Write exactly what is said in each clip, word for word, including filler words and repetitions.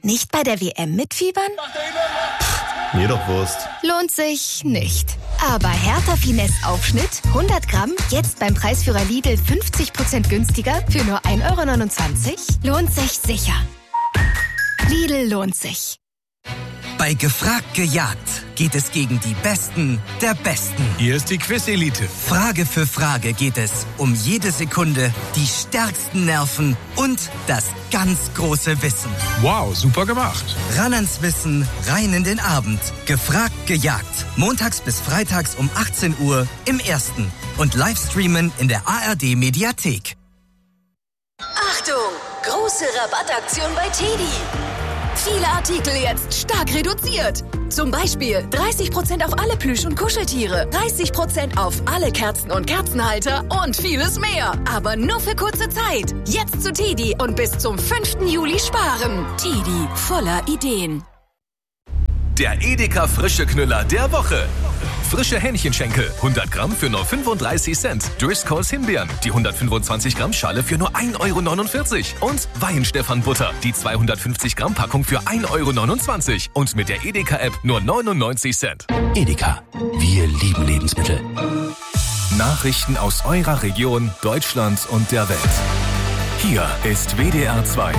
Nicht bei der W M mitfiebern? Mir doch Wurst. Lohnt sich nicht. Aber Hertha Finesse Aufschnitt hundert Gramm, jetzt beim Preisführer Lidl fünfzig Prozent günstiger für nur ein Euro neunundzwanzig, lohnt sich sicher. Lidl lohnt sich. Bei Gefragt gejagt geht es gegen die Besten der Besten. Hier ist die Quiz-Elite. Frage für Frage geht es um jede Sekunde, die stärksten Nerven und das ganz große Wissen. Wow, super gemacht. Ran ans Wissen, rein in den Abend. Gefragt gejagt. Montags bis freitags um achtzehn Uhr im Ersten. Und Livestreamen in der A R D-Mediathek. Achtung! Große Rabattaktion bei Teddy. Viele Artikel jetzt stark reduziert. Zum Beispiel dreißig Prozent auf alle Plüsch- und Kuscheltiere, dreißig Prozent auf alle Kerzen und Kerzenhalter und vieles mehr. Aber nur für kurze Zeit. Jetzt zu Teddy und bis zum fünften Juli sparen. Teddy, voller Ideen. Der Edeka Frische Knüller der Woche. Frische Hähnchenschenkel, hundert Gramm für nur fünfunddreißig Cent. Driscolls Himbeeren, die hundertfünfundzwanzig Gramm Schale für nur ein Euro neunundvierzig. Und Weihenstephan-Butter, die zweihundertfünfzig Gramm Packung für ein Euro neunundzwanzig. Und mit der Edeka-App nur neunundneunzig Cent. Edeka, wir lieben Lebensmittel. Nachrichten aus eurer Region, Deutschland und der Welt. Hier ist W D R zwei.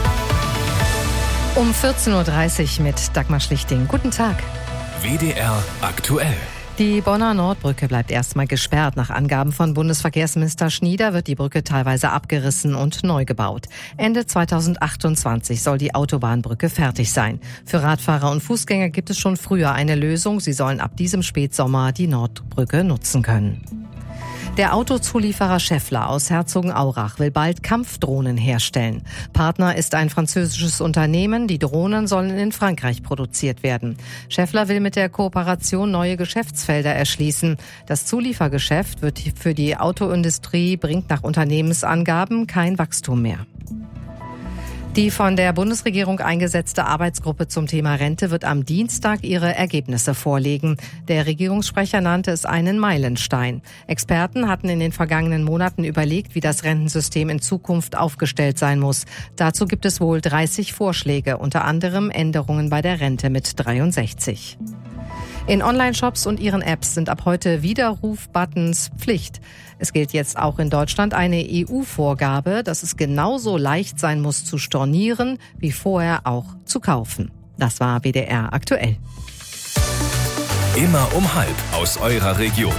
Um vierzehn Uhr dreißig mit Dagmar Schlichting. Guten Tag. W D R aktuell. Die Bonner Nordbrücke bleibt erstmal gesperrt. Nach Angaben von Bundesverkehrsminister Schnieder wird die Brücke teilweise abgerissen und neu gebaut. Ende zweitausendachtundzwanzig soll die Autobahnbrücke fertig sein. Für Radfahrer und Fußgänger gibt es schon früher eine Lösung. Sie sollen ab diesem Spätsommer die Nordbrücke nutzen können. Der Autozulieferer Schaeffler aus Herzogenaurach will bald Kampfdrohnen herstellen. Partner ist ein französisches Unternehmen. Die Drohnen sollen in Frankreich produziert werden. Schaeffler will mit der Kooperation neue Geschäftsfelder erschließen. Das Zuliefergeschäft wird für die Autoindustrie bringt nach Unternehmensangaben kein Wachstum mehr. Die von der Bundesregierung eingesetzte Arbeitsgruppe zum Thema Rente wird am Dienstag ihre Ergebnisse vorlegen. Der Regierungssprecher nannte es einen Meilenstein. Experten hatten in den vergangenen Monaten überlegt, wie das Rentensystem in Zukunft aufgestellt sein muss. Dazu gibt es wohl dreißig Vorschläge, unter anderem Änderungen bei der Rente mit dreiundsechzig. In Online-Shops und ihren Apps sind ab heute Widerruf-Buttons Pflicht. Es gilt jetzt auch in Deutschland eine E U-Vorgabe, dass es genauso leicht sein muss zu stornieren, wie vorher auch zu kaufen. Das war W D R aktuell. Immer um halb aus eurer Region.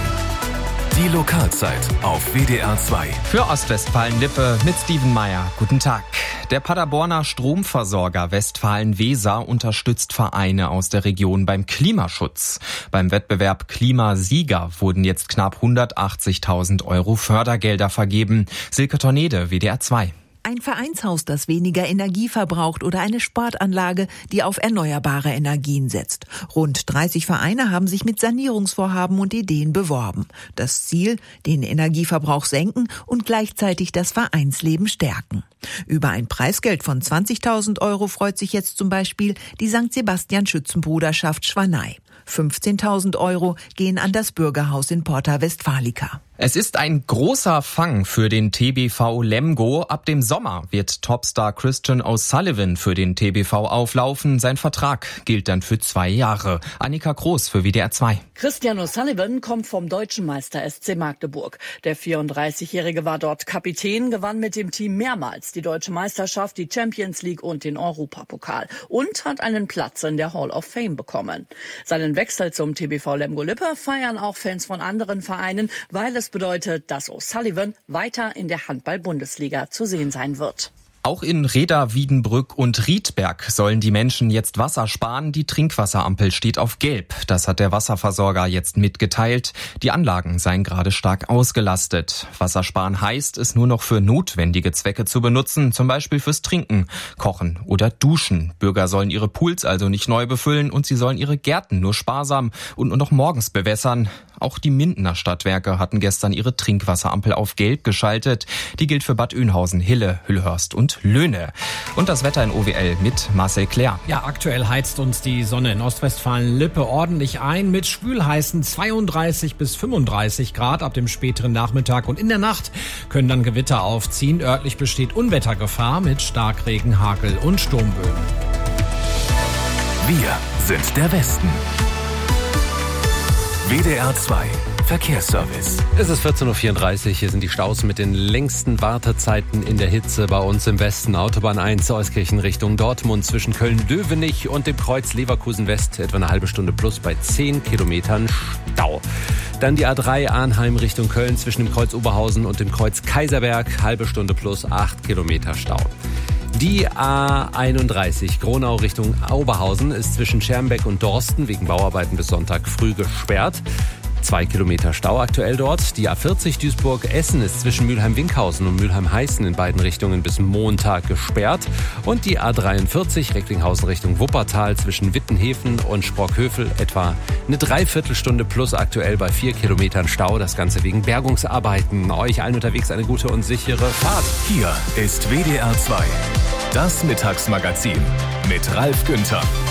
Die Lokalzeit auf W D R zwei. Für Ostwestfalen-Lippe mit Steven Meyer. Guten Tag. Der Paderborner Stromversorger Westfalen-Weser unterstützt Vereine aus der Region beim Klimaschutz. Beim Wettbewerb Klimasieger wurden jetzt knapp hundertachtzigtausend Euro Fördergelder vergeben. Silke Tornede, W D R zwei. Ein Vereinshaus, das weniger Energie verbraucht oder eine Sportanlage, die auf erneuerbare Energien setzt. Rund dreißig Vereine haben sich mit Sanierungsvorhaben und Ideen beworben. Das Ziel, den Energieverbrauch senken und gleichzeitig das Vereinsleben stärken. Über ein Preisgeld von zwanzigtausend Euro freut sich jetzt zum Beispiel die Sankt Sebastian Schützenbruderschaft Schwanei. fünfzehntausend Euro gehen an das Bürgerhaus in Porta Westfalica. Es ist ein großer Fang für den T B V Lemgo. Ab dem Sommer wird Topstar Christian O'Sullivan für den T B V auflaufen. Sein Vertrag gilt dann für zwei Jahre. Annika Groß für W D R zwei. Christian O'Sullivan kommt vom deutschen Meister S C Magdeburg. Der vierunddreißigjährige war dort Kapitän, gewann mit dem Team mehrmals die deutsche Meisterschaft, die Champions League und den Europapokal und hat einen Platz in der Hall of Fame bekommen. Seinen Wechsel zum T B V Lemgo-Lippe feiern auch Fans von anderen Vereinen, weil es bedeutet, dass O'Sullivan weiter in der Handball-Bundesliga zu sehen sein wird. Auch in Reda, Wiedenbrück und Riedberg sollen die Menschen jetzt Wasser sparen. Die Trinkwasserampel steht auf Gelb. Das hat der Wasserversorger jetzt mitgeteilt. Die Anlagen seien gerade stark ausgelastet. Wassersparen heißt, es nur noch für notwendige Zwecke zu benutzen, zum Beispiel fürs Trinken, Kochen oder Duschen. Bürger sollen ihre Pools also nicht neu befüllen und sie sollen ihre Gärten nur sparsam und nur noch morgens bewässern. Auch die Mindener Stadtwerke hatten gestern ihre Trinkwasserampel auf Gelb geschaltet. Die gilt für Bad Oeynhausen, Hille, Hüllhörst und Löhne. Und das Wetter in O W L mit Marcel Claire. Ja, aktuell heizt uns die Sonne in Ostwestfalen-Lippe ordentlich ein mit schwülheißen zweiunddreißig bis fünfunddreißig Grad ab dem späteren Nachmittag. Und in der Nacht können dann Gewitter aufziehen. Örtlich besteht Unwettergefahr mit Starkregen, Hagel und Sturmböen. Wir sind der Westen. W D R zwei Verkehrsservice. Es ist vierzehn Uhr vierunddreißig. Hier sind die Staus mit den längsten Wartezeiten in der Hitze bei uns im Westen. Autobahn eins Euskirchen Richtung Dortmund zwischen Köln-Dövenich und dem Kreuz Leverkusen West. Etwa eine halbe Stunde plus bei zehn Kilometern Stau. Dann die A drei Arnheim Richtung Köln zwischen dem Kreuz Oberhausen und dem Kreuz Kaiserberg. Halbe Stunde plus acht Kilometer Stau. Die A einunddreißig Gronau Richtung Oberhausen ist zwischen Schermbeck und Dorsten wegen Bauarbeiten bis Sonntag früh gesperrt. Zwei Kilometer Stau aktuell dort. Die A vierzig Duisburg-Essen ist zwischen Mülheim-Winkhausen und Mülheim-Heißen in beiden Richtungen bis Montag gesperrt. Und die A dreiundvierzig Recklinghausen Richtung Wuppertal zwischen Wittenhäfen und Sprockhövel etwa eine Dreiviertelstunde plus aktuell bei vier Kilometern Stau. Das Ganze wegen Bergungsarbeiten. Euch allen unterwegs eine gute und sichere Fahrt. Hier ist W D R zwei. Das Mittagsmagazin mit Ralf Günther.